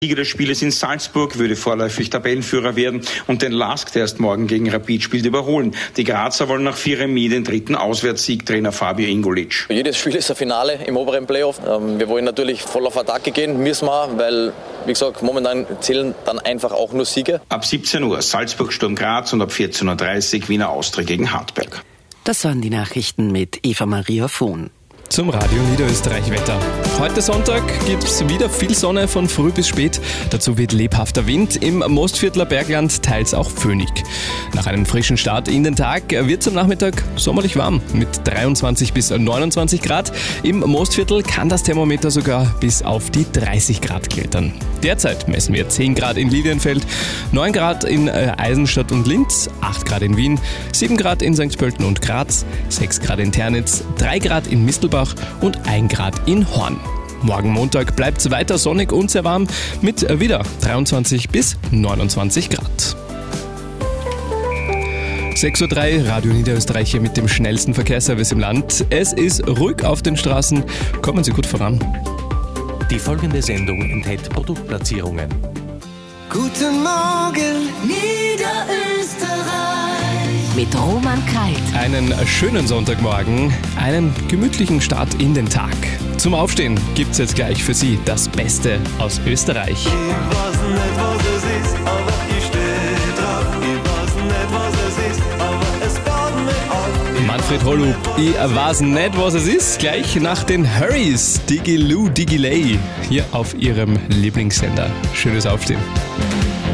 Sieger des Spieles in Salzburg würde vorläufig Tabellenführer werden und den LASK, der erst morgen gegen Rapid spielt, überholen. Die Grazer wollen nach 4 Remis den 3. Auswärtssieg, Trainer Fabio Ingolic. Jedes Spiel ist ein Finale im oberen Playoff. Wir wollen natürlich voll auf Attacke gehen, müssen wir, weil, wie gesagt, momentan zählen dann einfach auch nur Siege. Ab 17 Uhr Salzburg Sturm Graz und ab 14.30 Uhr Wiener Austria gegen Hartberg. Das waren die Nachrichten mit Eva-Maria Vohn. Zum Radio Niederösterreich Wetter. Heute Sonntag gibt es wieder viel Sonne von früh bis spät. Dazu wird lebhafter Wind, im Mostviertler Bergland teils auch föhnig. Nach einem frischen Start in den Tag wird es am Nachmittag sommerlich warm mit 23 bis 29 Grad. Im Mostviertel kann das Thermometer sogar bis auf die 30 Grad klettern. Derzeit messen wir 10 Grad in Lilienfeld, 9 Grad in Eisenstadt und Linz, 8 Grad in Wien, 7 Grad in St. Pölten und Graz, 6 Grad in Ternitz, 3 Grad in Mistelbach und 1 Grad in Horn. Morgen Montag bleibt es weiter sonnig und sehr warm mit wieder 23 bis 29 Grad. 6.03 Uhr, Radio Niederösterreich mit dem schnellsten Verkehrsservice im Land. Es ist ruhig auf den Straßen. Kommen Sie gut voran. Die folgende Sendung enthält Produktplatzierungen. Guten Morgen, Niederösterreich. Mit Roman Kalt. Einen schönen Sonntagmorgen, einen gemütlichen Start in den Tag. Zum Aufstehen gibt's jetzt gleich für Sie das Beste aus Österreich. Ich weiß nicht, was es ist, aber ich stehe drauf. Ich weiß nicht, was es ist, aber es baut mich auf. Manfred Holub, ich weiß nicht, was es ist. Gleich nach den Hurries, Digiloo Digilay, hier auf Ihrem Lieblingssender. Schönes Aufstehen.